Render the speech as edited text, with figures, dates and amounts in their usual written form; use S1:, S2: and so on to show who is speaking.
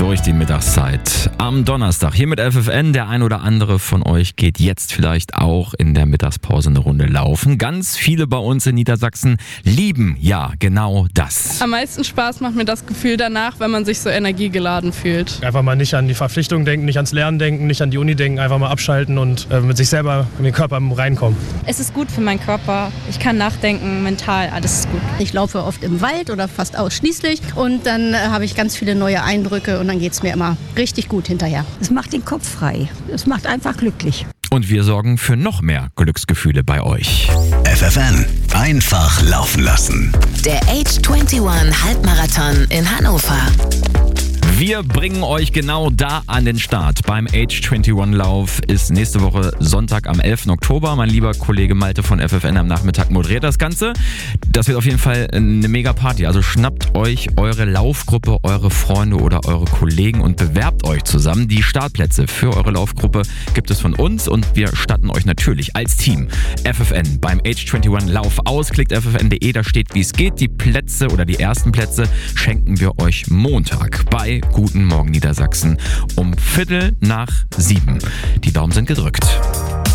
S1: durch die Mittagszeit am Donnerstag hier mit FFN. Der ein oder andere von euch geht jetzt vielleicht auch in der Mittagspause eine Runde laufen. Ganz viele bei uns in Niedersachsen lieben ja genau das.
S2: Am meisten Spaß macht mir das Gefühl danach, wenn man sich so energiegeladen fühlt.
S3: Einfach mal nicht an die Verpflichtung denken, nicht ans Lernen denken, nicht an die Uni denken, einfach mal abschalten und mit sich selber in den Körper reinkommen.
S4: Es ist gut für meinen Körper. Ich kann nachdenken, mental, alles ist gut.
S5: Ich laufe oft im Wald oder fast ausschließlich und dann habe ich ganz viele neue Eindrücke und dann geht es mir immer richtig gut hinterher.
S6: Es macht den Kopf frei. Es macht einfach glücklich.
S1: Und wir sorgen für noch mehr Glücksgefühle bei euch.
S7: FFN, einfach laufen lassen.
S8: Der Age21 Halbmarathon in Hannover.
S1: Wir bringen euch genau da an den Start. Beim Age21-Lauf ist nächste Woche Sonntag am 11. Oktober. Mein lieber Kollege Malte von FFN am Nachmittag moderiert das Ganze. Das wird auf jeden Fall eine mega Party. Also schnappt euch eure Laufgruppe, eure Freunde oder eure Kollegen und bewerbt euch zusammen. Die Startplätze für eure Laufgruppe gibt es von uns und wir statten euch natürlich als Team FFN beim Age21-Lauf aus. Klickt ffn.de, da steht, wie es geht. Die Plätze oder die ersten Plätze schenken wir euch Montag bei Guten Morgen Niedersachsen um 6:15. Die Daumen sind gedrückt.